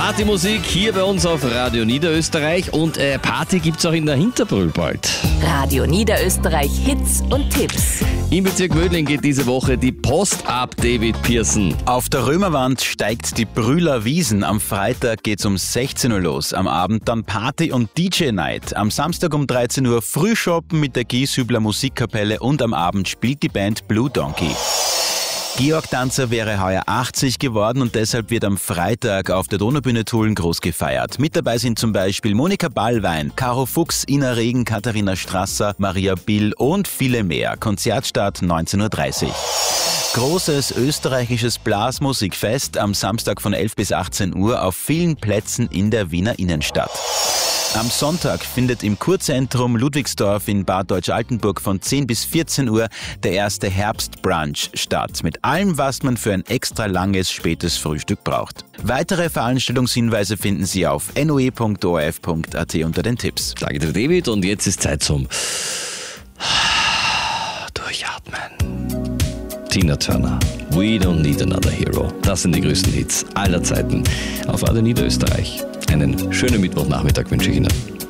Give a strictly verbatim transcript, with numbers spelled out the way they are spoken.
Partymusik hier bei uns auf Radio Niederösterreich und äh, Party gibt's auch in der Hinterbrühl bald. Radio Niederösterreich Hits und Tipps. Im Bezirk Mödling geht diese Woche die Post ab, David Pearson. Auf der Römerwand steigt die Brühler Wiesen. Am Freitag geht's um sechzehn Uhr los. Am Abend dann Party und D J-Night. Am Samstag um dreizehn Uhr Frühshoppen mit der Gieshübler Musikkapelle und am Abend spielt die Band Blue Donkey. Georg Danzer wäre heuer achtzig geworden und deshalb wird am Freitag auf der Donaubühne Tulln groß gefeiert. Mit dabei sind zum Beispiel Monika Ballwein, Caro Fuchs, Ina Regen, Katharina Strasser, Maria Bill und viele mehr. Konzertstart neunzehn Uhr dreißig. Großes österreichisches Blasmusikfest am Samstag von elf bis achtzehn Uhr auf vielen Plätzen in der Wiener Innenstadt. Am Sonntag findet im Kurzentrum Ludwigsdorf in Bad Deutsch-Altenburg von zehn bis vierzehn Uhr der erste Herbstbrunch statt. Mit allem, was man für ein extra langes, spätes Frühstück braucht. Weitere Veranstaltungshinweise finden Sie auf n o e punkt o r f punkt a t unter den Tipps. Danke dir, David, und jetzt ist Zeit zum Durchatmen. Tina Turner, We Don't Need Another Hero. Das sind die größten Hits aller Zeiten auf Radio Niederösterreich. Einen schönen Mittwochnachmittag wünsche ich Ihnen.